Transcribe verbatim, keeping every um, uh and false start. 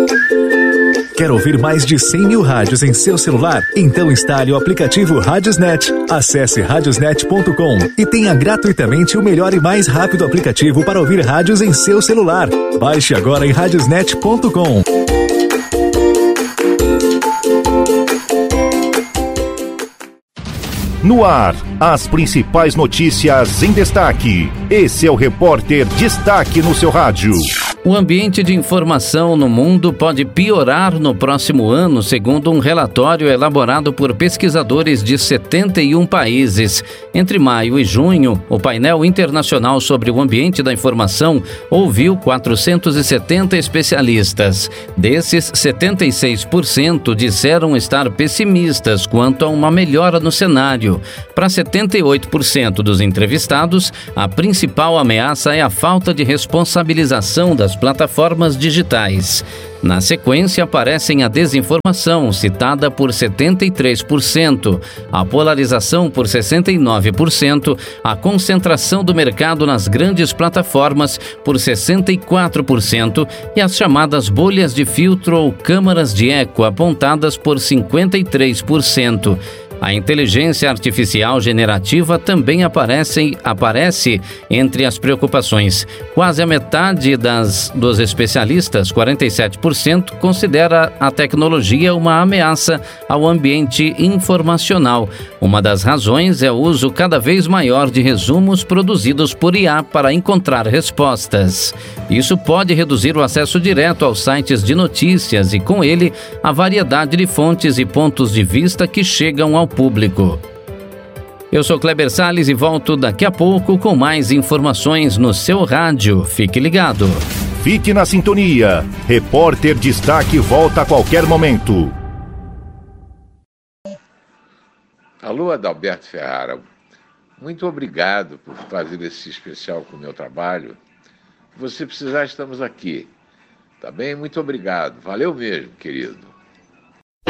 Quer ouvir mais de cem mil rádios em seu celular? Então instale o aplicativo Radiosnet. Acesse radiosnet ponto com e tenha gratuitamente o melhor e mais rápido aplicativo para ouvir rádios em seu celular. Baixe agora em radiosnet ponto com. No ar, as principais notícias em destaque. Esse é o Repórter Destaque no seu rádio. O ambiente de informação no mundo pode piorar no próximo ano, segundo um relatório elaborado por pesquisadores de setenta e um países. Entre maio e junho, o painel internacional sobre o ambiente da informação ouviu quatrocentos e setenta especialistas. Desses, setenta e seis por cento disseram estar pessimistas quanto a uma melhora no cenário. Para setenta e oito por cento dos entrevistados, a principal ameaça é a falta de responsabilização das plataformas digitais. Na sequência, aparecem a desinformação, citada por setenta e três por cento, a polarização por sessenta e nove por cento, a concentração do mercado nas grandes plataformas por sessenta e quatro por cento e as chamadas bolhas de filtro ou câmaras de eco apontadas por cinquenta e três por cento. A inteligência artificial generativa também aparece, aparece entre as preocupações. Quase a metade das, dos especialistas, quarenta e sete por cento, considera a tecnologia uma ameaça ao ambiente informacional. Uma das razões é o uso cada vez maior de resumos produzidos por I A para encontrar respostas. Isso pode reduzir o acesso direto aos sites de notícias e, com ele, a variedade de fontes e pontos de vista que chegam ao público. Eu sou Kleber Salles e volto daqui a pouco com mais informações no seu rádio. Fique ligado. Fique na sintonia. Repórter Destaque volta a qualquer momento. Alô, Adalberto Ferrara. Muito obrigado por fazer esse especial com o meu trabalho. Se você precisar, estamos aqui. Tá bem? Muito obrigado. Valeu mesmo, querido.